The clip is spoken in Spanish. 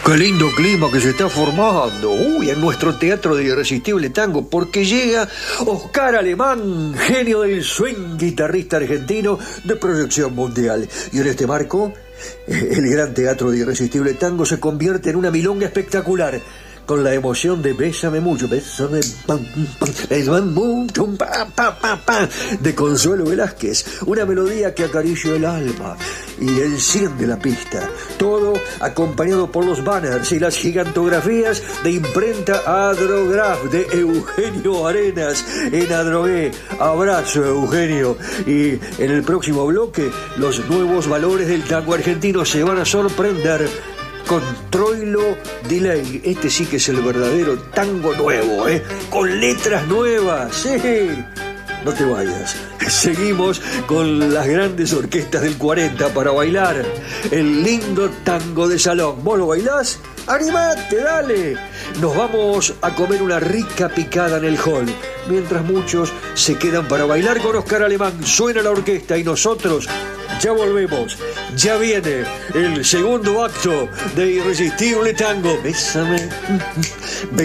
Qué lindo clima que se está formando, en nuestro teatro de Irresistible Tango, porque llega Oscar Alemán, genio del swing, guitarrista argentino de proyección mundial. Y en este marco, el gran teatro de Irresistible Tango se convierte en una milonga espectacular, con la emoción de Bésame mucho, bésame, pam, pam, bésame mucho, pam, pam, pam, pam, de Consuelo Velázquez, una melodía que acaricia el alma y enciende la pista, todo acompañado por los banners y las gigantografías de imprenta Adrograph de Eugenio Arenas en Adrogué. Abrazo, Eugenio. Y en el próximo bloque, los nuevos valores del tango argentino se van a sorprender con Troilo Delay. Este sí que es el verdadero tango nuevo, con letras nuevas. Sí. No te vayas. Seguimos con las grandes orquestas del 40 para bailar el lindo tango de salón. ¿Vos lo bailás? ¡Animate, dale! Nos vamos a comer una rica picada en el hall, mientras muchos se quedan para bailar con Oscar Alemán. Suena la orquesta y nosotros ya volvemos. Ya viene el segundo acto de Irresistible Tango. Bésame.